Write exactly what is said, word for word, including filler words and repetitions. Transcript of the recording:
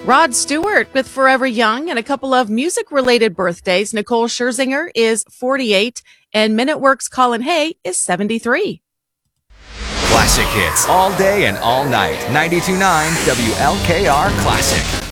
Rod Stewart with Forever Young, and a couple of music-related birthdays. Nicole Scherzinger is forty-eight, and Minuteworks' Colin Hay is seventy-three. Classic hits all day and all night. ninety-two point nine W L K R Classic.